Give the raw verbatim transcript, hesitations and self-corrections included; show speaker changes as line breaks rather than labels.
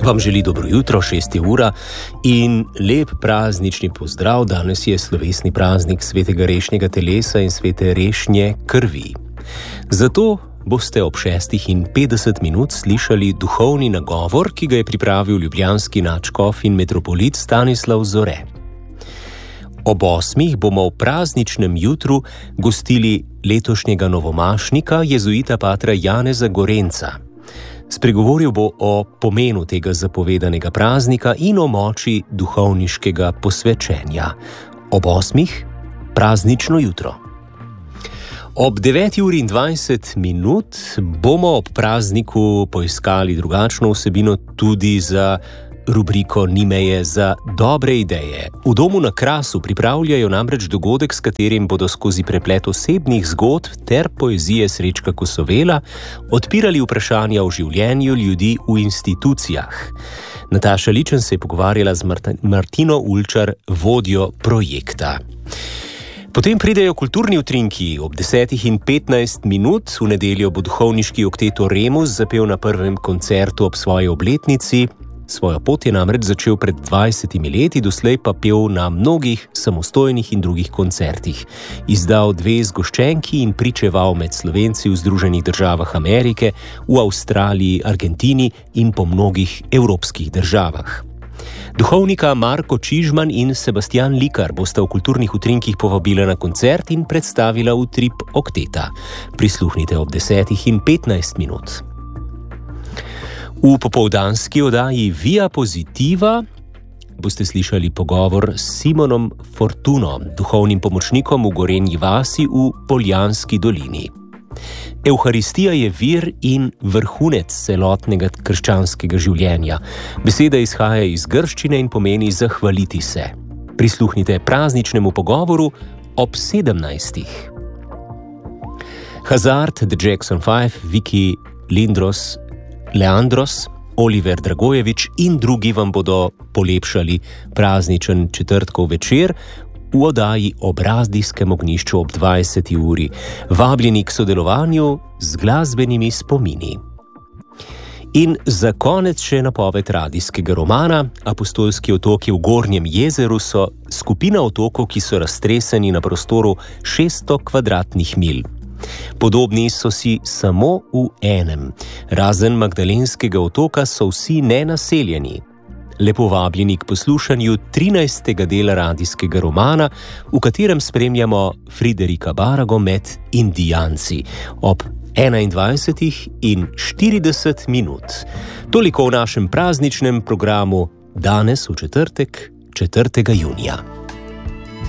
Vam želi dobro jutro, šest je ura in lep praznični pozdrav. Danes je slovesni praznik svetega rešnjega telesa in svete rešnje krvi. Zato boste ob šestih in petdeset minut slišali duhovni nagovor, ki ga je pripravil ljubljanski nadškof in metropolit Stanislav Zore. Ob osmih bomo v prazničnem jutru gostili letošnjega novomašnika, jezuita patra Janeza Gorenca. Spregovoril bo o pomenu tega zapovedanega praznika in o moči duhovniškega posvečenja. Ob osmih praznično jutro. Ob deveti uri in dvajset minut bomo ob prazniku poiskali drugačno vsebino tudi za rubriko Ni meje za dobre ideje. V domu na Krasu pripravljajo namreč dogodek, s katerim bodo skozi preplet osebnih zgodb ter poezije Srečka Kosovela odpirali vprašanja o življenju ljudi v institucijah. Nataša Ličen se je pogovarjala z Martino Ulčar, vodjo projekta. Potem pridejo kulturni utrinki. Ob desetih in petnajst minut v nedeljo bo duhovniški okteto Remus zapel na prvem koncertu ob svoji obletnici. Svojo pot je namreč začel pred dvajsetimi leti, doslej pa pel na mnogih samostojnih in drugih koncertih. Izdal dve zgoščenki in pričeval med Slovenci v Združenih državah Amerike, v Avstraliji, Argentini in po mnogih evropskih državah. Duhovnika Marko Čižman in Sebastian Likar bosta v kulturnih utrinkih povabila na koncert in predstavila utrip okteta. Prisluhnite ob desetih in petnajst minut. V popoldanski oddaji Via Positiva boste slišali pogovor s Simonom Fortuno, duhovnim pomočnikom v Gorenji vasi v Poljanski dolini. Evharistija je vir in vrhunec celotnega krščanskega življenja. Beseda izhaja iz grščine in pomeni zahvaliti se. Prisluhnite prazničnemu pogovoru ob sedemnajstih. Hazard, The Jackson Five, Viki Lindros, Leandros, Oliver Dragojevič in drugi vam bodo polepšali prazničen četrtkov večer v oddaji ob Radijskem ognjišču ob dvajseti uri. Vabljeni k sodelovanju z glasbenimi spomini. In za konec še napoved radijskega romana. Apostolski otoki v Gornjem jezeru so skupina otokov, ki so raztreseni na prostoru šeststo kvadratnih milj. Podobni so si samo v enem. Razen Magdalenskega otoka so vsi nenaseljeni. Lepo vabljeni k poslušanju trinajstega dela radijskega romana, v katerem spremljamo Friderika Barago med Indijanci ob enaindvajsetih in štirideset minut. Toliko v našem prazničnem programu danes v četrtek, četrtega junija.